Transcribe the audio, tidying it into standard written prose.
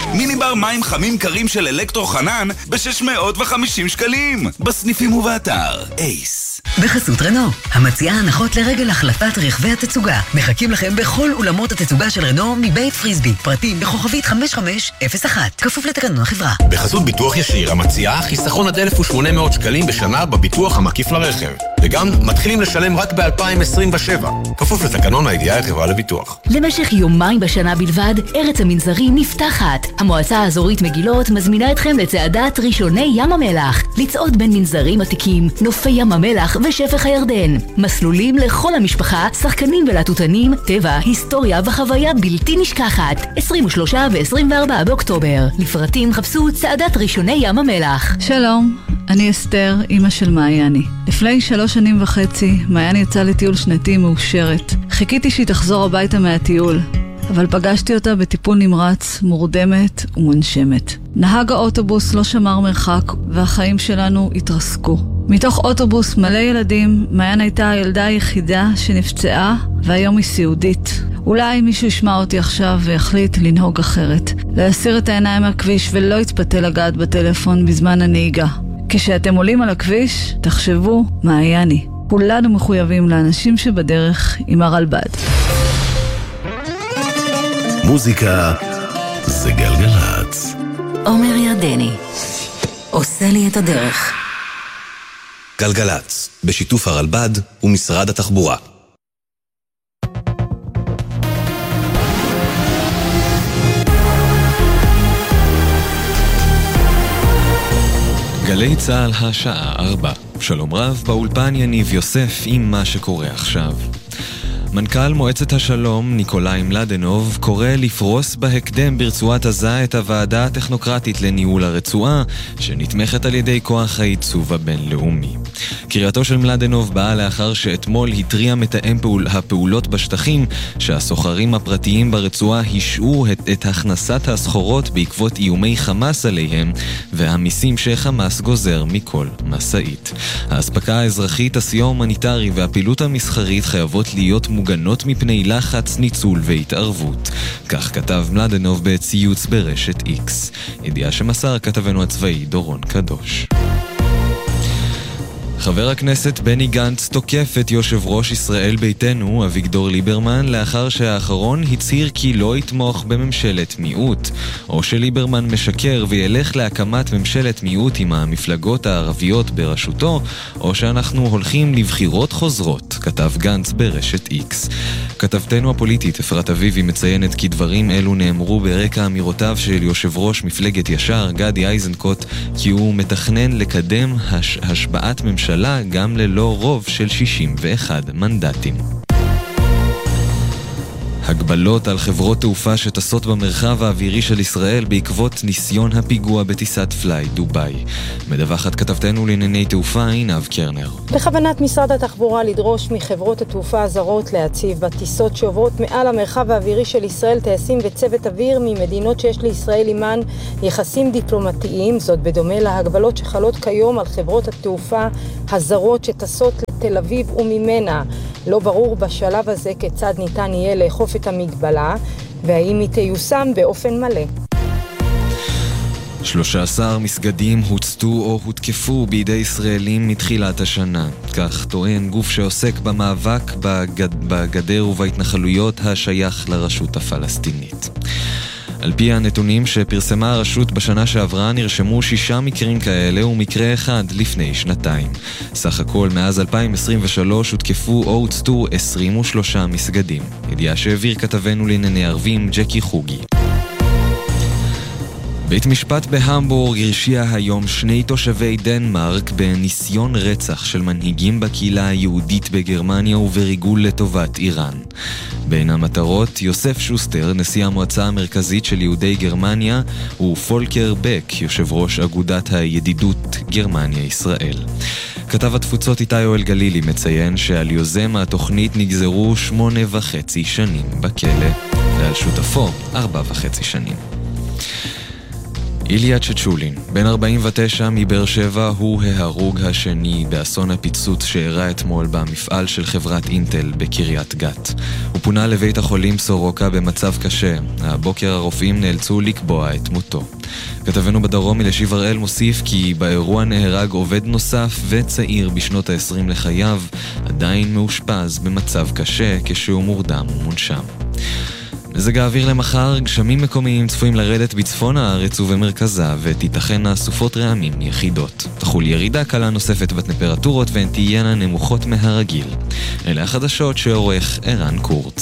מיני בר מים חמים קרים של אלקטרו חנן ב-650 שקלים. בסניפים ובאתר אייס. בחסות רנו, המציעה הנחות לרגל החלפת רכבי התצוגה. מחכים לכם בכל אולמות התצוגה של רנו מבית פריסבי. פרטים בכוכבית 5501. כפוף לתקנון החברה. בחסות ביטוח ישיר, המציעה חיסכון עד 1,800 שקלים בשנה בביטוח המקיף לרכב. וגם מתחילים לשלם רק ב-2027. כפוף לתקנון הידיעה החברה לביטוח. למשך יומיים בשנה בלבד, ארץ המנזרים נפתחת. המועצה האזורית מגילות מזמינה אתכם לצעדת ראשוני ים המלח. לצעוד בין מנזרים עתיקים, נופי ים המלח ושפך הירדן. מסלולים לכל המשפחה, שחקנים ולטוטנים, טבע, היסטוריה וחוויה בלתי נשכחת. 23 ו-24 באוקטובר. לפרטים חפשו צעדת ראשוני ים המלח. שלום, אני אסתר, אמא של מעייני. לפני 3.5 שנים, מעייני יצאה לטיול שנתי מאושרת. חיכיתי שהיא תחזור הביתה מהטיול, אבל פגשתי אותה בטיפול נמרץ, מורדמת ומונשמת. נהג האוטובוס לא שמר מרחק, והחיים שלנו התרסקו. מתוך אוטובוס מלא ילדים, מעיין הייתה הילדה היחידה שנפצעה, והיום היא סיעודית. אולי מישהו ישמע אותי עכשיו ויחליט לנהוג אחרת. להסיר את העיניים מהכביש ולא יתפתה לגעת בטלפון בזמן הנהיגה. כשאתם עולים על הכביש, תחשבו מעייני. כולנו מחויבים לאנשים שבדרך עם הרלב"ד. מוזיקה זה גלגלצ. עומר ירדני עושה לי את הדרך. גלגלצ, בשיתוף הרלב"ד ומשרד התחבורה. גלי צהל השעה 4. שלום רב, באולפן יניב יוסף עם מה שקורה עכשיו. מנכ"ל מועצת השלום ניקולאי מלדנוב קורא לפרוס בהקדם ברצועת עזה את הוועדה הטכנוקרטית לניהול הרצועה שנתמכת על ידי כוח העיצוב הבינלאומי. קריאתו של מלדנוב באה לאחר שאתמול התריע מתאם הפעולות בשטחים שהסוחרים הפרטיים ברצועה השעו את הכנסת הסחורות בעקבות איומי חמאס עליהם והמיסים שחמאס גוזר מכל מסעית. ההספקה האזרחית, הסיוע ההומניטרי והפעילות המסחרית חייבות להיות מוגנות מפני לחץ, ניצול והתערבות. כך כתב מלדנוב בציוץ ברשת X. ידיעה שמסר כתבנו הצבאי דורון קדוש. חבר הכנסת בני גנץ תוקף את יושב ראש ישראל ביתנו אביגדור ליברמן לאחר שהאחרון הצהיר כי לא יתמוך בממשלת מיעוט, או שליברמן משקר וילך להקמת ממשלת מיעוט עם המפלגות הערביות בראשותו, או שאנחנו הולכים לבחירות חוזרות, כתב גנץ ברשת X. כתבתנו הפוליטית אפרת אביבי מציינת כי דברים אלו נאמרו ברקע אמירותיו של יושב ראש מפלגת ישר גדי איזנקוט כי הוא מתכנן לקדם השבעת ממשלה גם ללא רוב של 61 מנדטים. הגבלות על חברות תעופה שטסות במרחב האווירי של ישראל בעקבות ניסיון הפיגוע בטיסת פליי דוביי. מדווחת כתבתנו לענייני תעופה עינב קרנר. בכוונת משרד התחבורה לדרוש מחברות התעופה הזרות להציב בטיסות שעוברות מעל המרחב האווירי של ישראל טייסים וצוות אוויר ממדינות שיש לישראל עימן יחסים דיפלומטיים, זאת בדומה להגבלות שחלות כיום על חברות התעופה הזרות שטסות לתל אביב וממנה. לא ברור בשלב הזה כיצד ניתן יהיה לאכוף את המגבלה והאם היא תיושם באופן מלא. 13 מסגדים הוצתו או הותקפו בידי ישראלים מתחילת השנה. כך טוען גוף שעוסק במאבק בגדר ובהתנחלויות השייך לרשות הפלסטינית. על פי הנתונים שפרסמה הרשות בשנה שעברה נרשמו 6 מקרים כאלה ומקרה אחד לפני שנתיים. סך הכל מאז 2023 הותקפו או הוצתו 23 מסגדים. ידיעה שהעביר כתבנו לענייני ערבים ג'קי חוגי. בית משפט בהמבורג הרשיע היום 2 תושבי דנמרק בניסיון רצח של מנהיגים בקהילה היהודית בגרמניה ובריגול לטובת איראן. בין המטרות, יוסף שוסטר, נשיא המועצה המרכזית של יהודי גרמניה, ופולקר בק, יושב ראש אגודת הידידות גרמניה-ישראל. כתב התפוצות איתי אוהל גלילי מציין שעל יוזם התוכנית נגזרו 8.5 שנים בכלא, ועל שותפו 4.5 שנים. איליה צ'צ'ולין, בן 49 מבאר שבע, הוא ההרוג השני באסון הפיצוץ שאירע אתמול במפעל של חברת אינטל בקריית גת. הוא פונה לבית החולים סורוקה במצב קשה. הבוקר הרופאים נאלצו לקבוע את מותו. כתבנו בדרום מלשיב הראל מוסיף כי באירוע נהרג עובד נוסף וצעיר בשנות ה-20 לחייו, עדיין מאושפז במצב קשה כשהוא מורדם ומונשם. מזג האוויר למחר, גשמים מקומיים צפויים לרדת בצפון הארץ ובמרכזה, ותיתכנה סופות רעמים יחידות. תחול ירידה קלה נוספת בטמפרטורות והן תהיינה נמוכות מהרגיל. אלה החדשות שעורך ערן קורץ.